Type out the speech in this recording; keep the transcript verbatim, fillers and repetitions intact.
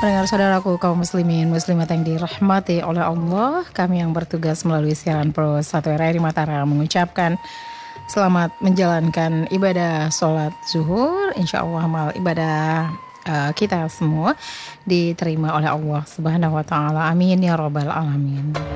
Pendengar saudaraku kaum muslimin muslimat yang dirahmati oleh Allah, kami yang bertugas melalui siaran Pro satu R R I Mataram mengucapkan selamat menjalankan ibadah sholat zuhur. Insya Allah amal ibadah uh, kita semua diterima oleh Allah Subhanahu Wa Taala. Amin ya robbal alamin.